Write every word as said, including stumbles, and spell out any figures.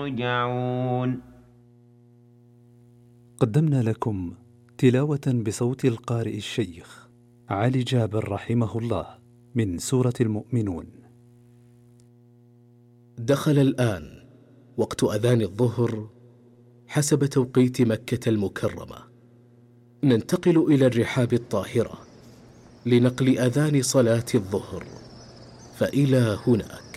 ترجعون. قدمنا لكم تلاوة بصوت القارئ الشيخ علي جابر رحمه الله من سورة المؤمنون. دخل الآن وقت أذان الظهر حسب توقيت مكة المكرمة. ننتقل إلى الرحاب الطاهرة لنقل أذان صلاة الظهر، فإلى هناك.